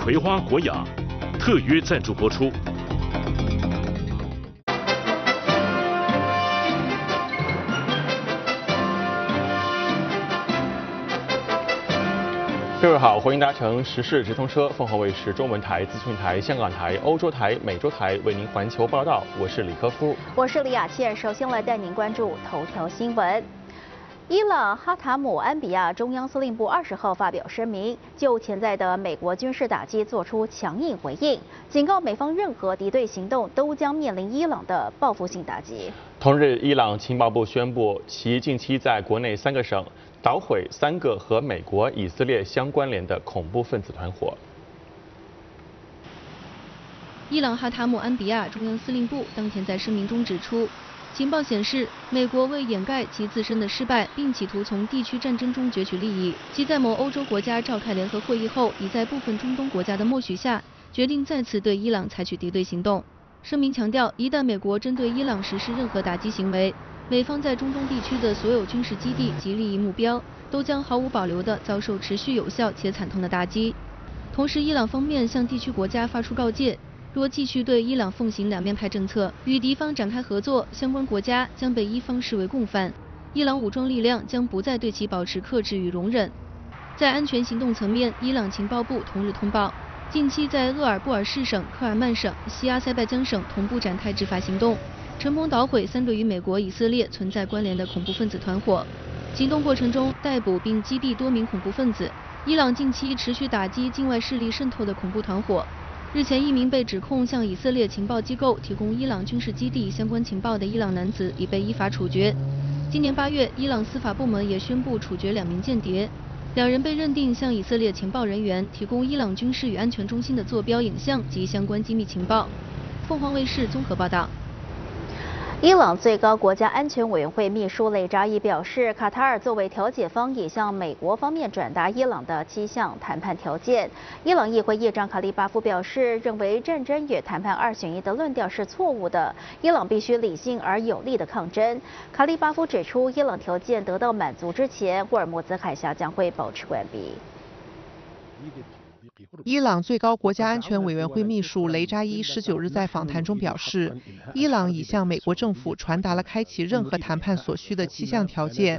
葵花国雅特约赞助播出。 各位好，欢迎搭乘时事直通车，凤凰卫视中文台、资讯台、香港台、欧洲台、美洲台为您环球报道。我是李科夫， 我是李雅倩。首先来带您关注头条新闻。伊朗哈塔姆安比亚中央司令部20号发表声明，就潜在的美国军事打击作出强硬回应，警告美方任何敌对行动都将面临伊朗的报复性打击。 同日，伊朗情报部宣布，其近期在国内3个省捣毁3个和美国、以色列相关联的恐怖分子团伙。 伊朗哈塔姆安比亚中央司令部当前在声明中指出，情报显示，美国为掩盖其自身的失败，并企图从地区战争中攫取利益，即在某欧洲国家召开联合会议后，已在部分中东国家的默许下，决定再次对伊朗采取敌对行动。声明强调，一旦美国针对伊朗实施任何打击行为，美方在中东地区的所有军事基地及利益目标都将毫无保留地遭受持续有效且惨痛的打击。同时，伊朗方面向地区国家发出告诫，若继续对伊朗奉行两面派政策，与敌方展开合作，相关国家将被伊方视为共犯，伊朗武装力量将不再对其保持克制与容忍。在安全行动层面，伊朗情报部同日通报，近期在鄂尔布尔士省、克尔曼省、西阿塞拜疆省同步展开执法行动，成功捣毁3个与美国、以色列存在关联的恐怖分子团伙。行动过程中逮捕并击毙多名恐怖分子。伊朗近期持续打击境外势力渗透的恐怖团伙。日前，一名被指控向以色列情报机构提供伊朗军事基地相关情报的伊朗男子已被依法处决。今年8月，伊朗司法部门也宣布处决2名间谍，2人被认定向以色列情报人员提供伊朗军事与安全中心的坐标影像及相关机密情报。凤凰卫视综合报道。 伊朗最高国家安全委员会秘书雷扎伊表示，卡塔尔作为调解方，也向美国方面转达伊朗的7项谈判条件。伊朗议会议长卡利巴夫表示，认为战争与谈判2选1的论调是错误的，伊朗必须理性而有力的抗争。卡利巴夫指出，伊朗条件得到满足之前，霍尔木兹海峡将会保持关闭。 伊朗最高国家安全委员会秘书雷扎伊19日在访谈中表示，伊朗已向美国政府传达了开启任何谈判所需的7项条件。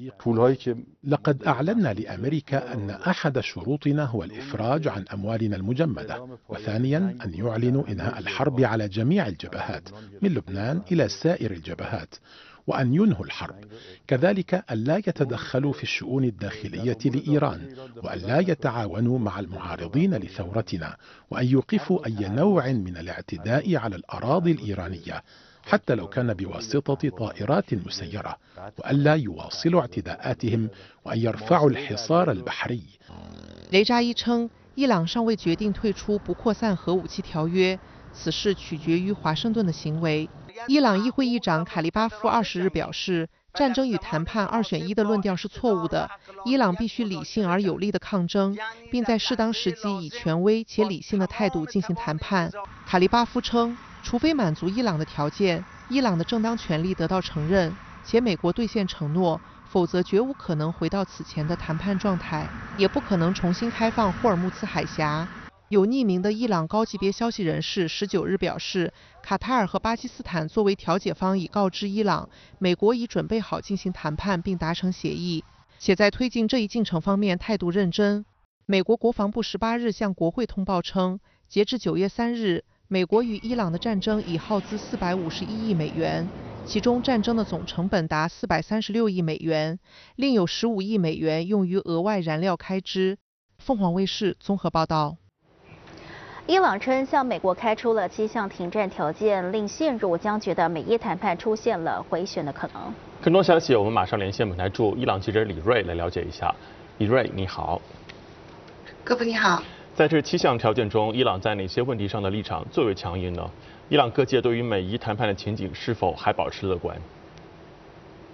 لقد أعلنا لأمريكا أن أحد شروطنا هو الإفراج عن أموالنا المجمدة، وثانيا أن يعلنوا إنهاء الحرب على جميع الجبهات من لبنان إلى سائر الجبهات، وأن ينهوا الحرب، كذلك ألا يتدخلوا في الشؤون الداخلية لإيران، وألا يتعاونوا مع المعارضين لثورتنا، وأن يوقفوا أي نوع من الاعتداء على الأراضي الإيرانية حتى لو كان بواسطة طائرات مسيرة، وألا يواصلوا اعتداءاتهم، وأن يرفعوا الحصار البحري。 雷扎伊称，伊朗尚未决定退出不扩散核武器条约，此事取决于华盛顿的行为。伊朗议会议长卡利巴夫20日表示，战争与谈判2选1的论调是错误的，伊朗必须理性而有力的抗争，并在适当时机以权威且理性的态度进行谈判。卡利巴夫称，除非满足伊朗的条件，伊朗的正当权利得到承认，且美国兑现承诺，否则绝无可能回到此前的谈判状态，也不可能重新开放霍尔木兹海峡。有匿名的伊朗高级别消息人士19日表示，卡塔尔和巴基斯坦作为调解方已告知伊朗，美国已准备好进行谈判并达成协议，且在推进这一进程方面态度认真。美国国防部18日向国会通报称，截至9月3日，美国与伊朗的战争已耗资451亿美元，其中战争的总成本达436亿美元，另有15亿美元用于额外燃料开支。凤凰卫视综合报道。 伊朗称向美国开出了7项停战条件，令陷入僵局的美伊谈判出现了回旋的可能。 更多消息，我们马上连线本台驻伊朗记者李锐来了解一下。李锐，你好。 各位你好。 在这7项条件中，伊朗在哪些问题上的立场最为强硬呢？伊朗各界对于美伊谈判的前景是否还保持乐观？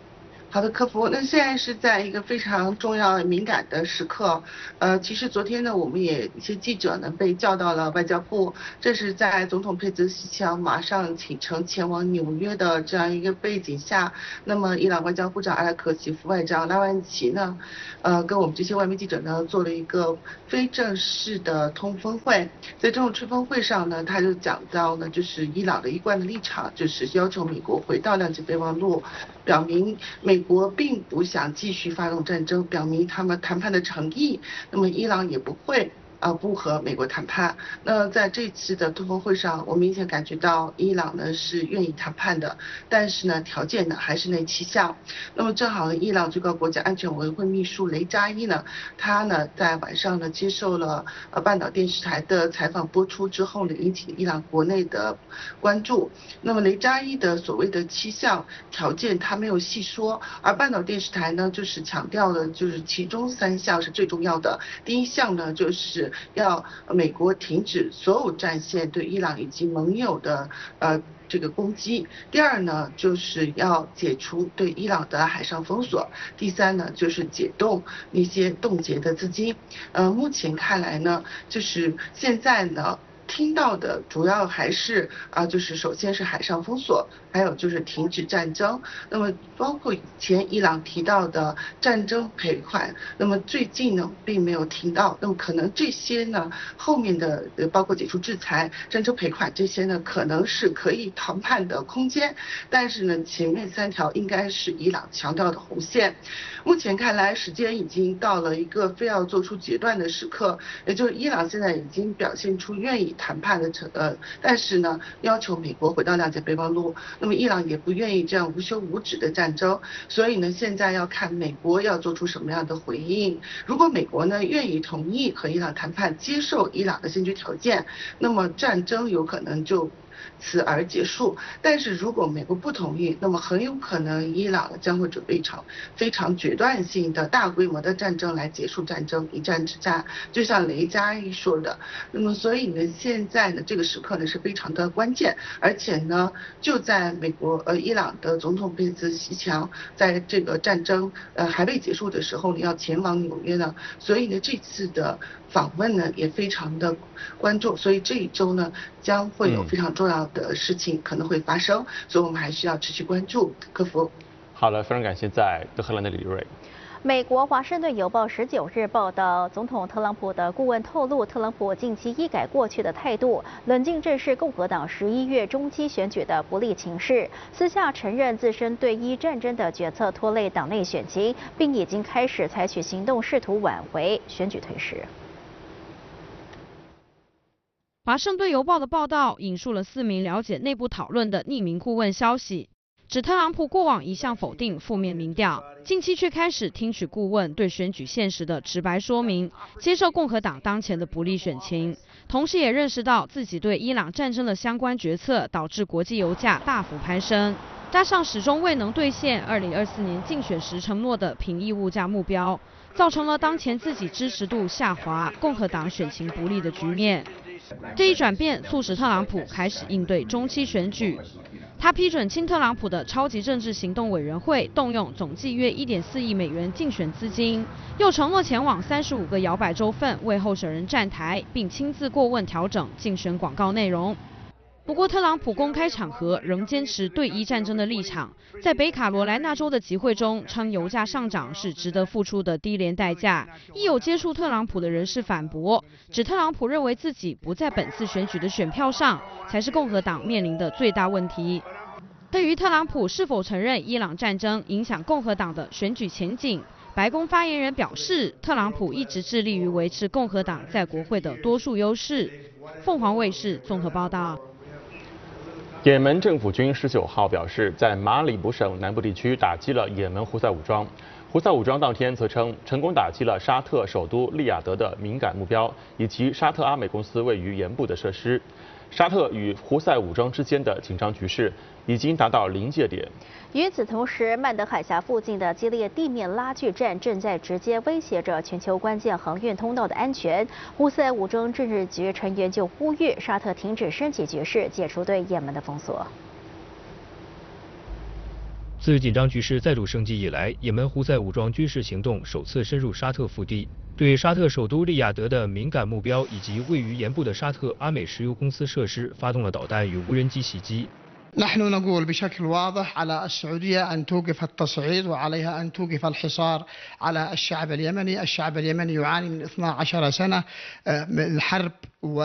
好的，客服。那现在是在一个非常重要敏感的时刻。其实昨天呢，我们也一些记者呢被叫到了外交部，这是在总统佩泽西强马上启程前往纽约的这样一个背景下，那么伊朗外交部长阿拉克齐副外长拉万齐呢，跟我们这些外媒记者呢做了一个非正式的通风会。在这种吹风会上呢，他就讲到呢，就是伊朗的一贯的立场，就是要求美国回到谅解备忘录，表明美国并不想继续发动战争，表明他们谈判的诚意。那么伊朗也不会不和美国谈判。那在这次的通风会上，我明显感觉到伊朗呢是愿意谈判的，但是呢条件呢还是那7项。那么正好呢，伊朗最高国家安全委员会秘书雷扎伊呢，他呢在晚上呢接受了半岛电视台的采访播出之后呢，引起伊朗国内的关注。那么雷扎伊的所谓的7项条件他没有细说，而半岛电视台呢就是强调了就是其中3项是最重要的。第一项呢就是要美国停止所有战线对伊朗以及盟友的这个攻击。第二呢，就是要解除对伊朗的海上封锁。第3呢，就是解冻一些冻结的资金。目前看来呢，就是现在呢，听到的主要还是就是首先是海上封锁，还有就是停止战争。那么包括以前伊朗提到的战争赔款，那么最近呢并没有听到。那么可能这些呢后面的包括解除制裁、战争赔款这些呢，可能是可以谈判的空间。但是呢，前面3条应该是伊朗强调的红线。目前看来，时间已经到了一个非要做出决断的时刻，也就是伊朗现在已经表现出愿意谈判的但是呢，要求美国回到谅解备忘录。那么伊朗也不愿意这样无休无止的战争，所以呢，现在要看美国要做出什么样的回应。如果美国呢愿意同意和伊朗谈判，接受伊朗的先决条件，那么战争有可能就此而结束。但是如果美国不同意，那么很有可能伊朗将会准备一场非常决断性的大规模的战争来结束战争，一战止战，就像雷扎伊说的。那么所以呢，现在呢这个时刻呢是非常的关键，而且呢就在美国伊朗的总统佩泽西强在这个战争还未结束的时候呢要前往纽约呢，所以呢这次的访问呢也非常的关注，所以这一周呢将会有非常重要的事情可能会发生，所以我们还需要持续关注。客服。 好了，非常感谢在德黑兰的李瑞。 美国《华盛顿邮报》19日报道，总统特朗普的顾问透露，特朗普近期一改过去的态度，冷静正视共和党11月中期选举的不利情势，私下承认自身对伊战争的决策拖累党内选情，并已经开始采取行动，试图挽回选举颓势。 华盛顿邮报的报道引述了4名了解内部讨论的匿名顾问消息，指特朗普过往一向否定负面民调，近期却开始听取顾问对选举现实的直白说明，接受共和党当前的不利选情，同时也认识到自己对伊朗战争的相关决策导致国际油价大幅攀升，加上始终未能兑现2024年竞选时承诺的平抑物价目标，造成了当前自己支持度下滑、共和党选情不利的局面。这一转变促使特朗普开始应对中期选举。他批准亲特朗普的超级政治行动委员会动用总计约1.4亿美元竞选资金，又承诺前往35个摇摆州份为候选人站台，并亲自过问调整竞选广告内容。不过，特朗普公开场合仍坚持对伊战争的立场，在北卡罗来纳州的集会中称油价上涨是值得付出的低廉代价。亦有接触特朗普的人士反驳，指特朗普认为自己不在本次选举的选票上，才是共和党面临的最大问题。对于特朗普是否承认伊朗战争影响共和党的选举前景，白宫发言人表示，特朗普一直致力于维持共和党在国会的多数优势。凤凰卫视综合报道。 也门政府军19号表示，在马里卜省南部地区打击了也门胡塞武装。胡塞武装当天则称，成功打击了沙特首都利雅得的敏感目标，以及沙特阿美公司位于沿部的设施。沙特与胡塞武装之间的紧张局势已经达到临界点。 与此同时，曼德海峡附近的激烈地面拉锯战正在直接威胁着全球关键航运通道的安全。胡塞武装政治局成员就呼吁沙特停止升级局势，解除对也门的封锁。 自紧张局势再度升级以来，也门胡塞武装军事行动首次深入沙特腹地，对沙特首都利雅得的敏感目标以及位于盐部的沙特阿美石油公司设施发动了导弹与无人机袭击。 نحن نقول بشكل واضح على السعودية أن توقف التصعيد وعليها أن توقف الحصار على الشعب اليمني، الشعب اليمني يعاني من 12 سنة من الحرب